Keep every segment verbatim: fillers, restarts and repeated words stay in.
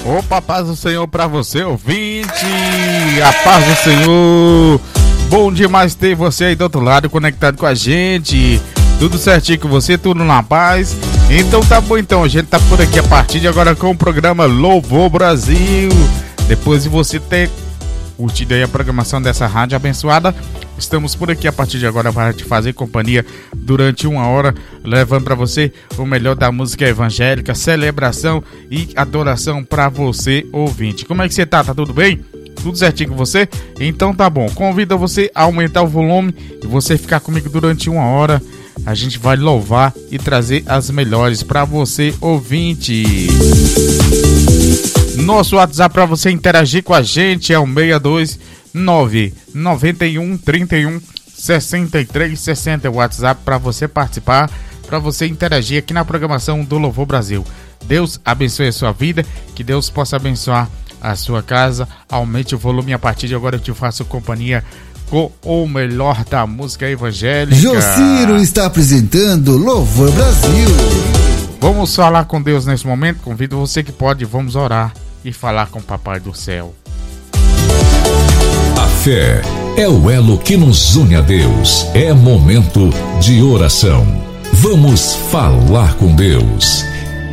Opa, paz do Senhor pra você, ouvinte. A paz do Senhor. Bom demais ter você aí do outro lado conectado com a gente. Tudo certinho com você, tudo na paz. Então tá bom, então a gente tá por aqui a partir de agora com o programa Louvor Brasil. Depois de você ter curtido aí a programação dessa rádio abençoada, estamos por aqui a partir de agora para te fazer companhia durante uma hora, levando para você o melhor da música evangélica, celebração e adoração para você, ouvinte. Como é que você tá? Tá tudo bem? Tudo certinho com você? Então tá bom. Convido você a aumentar o volume e você ficar comigo durante uma hora. A gente vai louvar e trazer as melhores para você, ouvinte. Nosso WhatsApp para você interagir com a gente é o seis dois nove nove um três um seis três seis zero. O WhatsApp para você participar, para você interagir aqui na programação do Louvor Brasil. Deus abençoe a sua vida, que Deus possa abençoar a sua casa. Aumente o volume, a partir de agora eu te faço companhia com o melhor da música evangélica. Jociro está apresentando Louvor Brasil. Vamos falar com Deus nesse momento. Convido você que pode, vamos orar e falar com o Papai do Céu. A fé é o elo que nos une a Deus. É momento de oração. Vamos falar com Deus.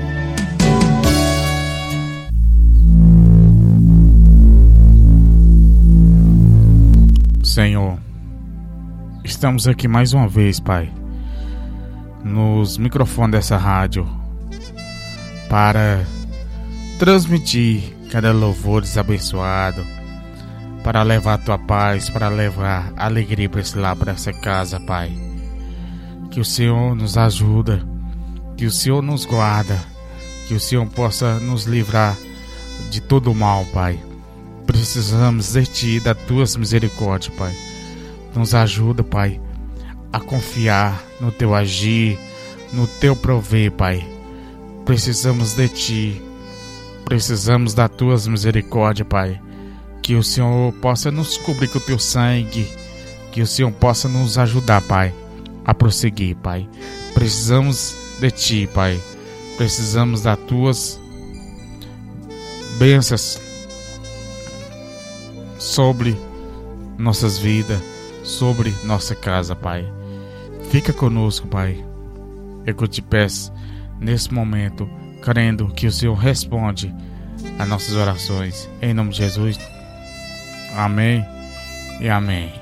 Senhor, estamos aqui mais uma vez, Pai, nos microfones dessa rádio, para transmitir cada louvor abençoado, para levar a tua paz, para levar alegria para esse lar, para essa casa, Pai. Que o Senhor nos ajuda, que o Senhor nos guarda, que o Senhor possa nos livrar de todo o mal, Pai. Precisamos de Ti, das Tuas misericórdias, Pai. Nos ajuda, Pai, a confiar no Teu agir, no Teu prover, Pai. Precisamos de Ti, precisamos das Tuas misericórdias, Pai. Que o Senhor possa nos cobrir com o Teu sangue, que o Senhor possa nos ajudar, Pai, a prosseguir, Pai. Precisamos de Ti, Pai. Precisamos das Tuas bênçãos sobre nossas vidas, sobre nossa casa, Pai. Fica conosco, Pai. É que eu te peço nesse momento, crendo que o Senhor responde a nossas orações. Em nome de Jesus. Amém e amém.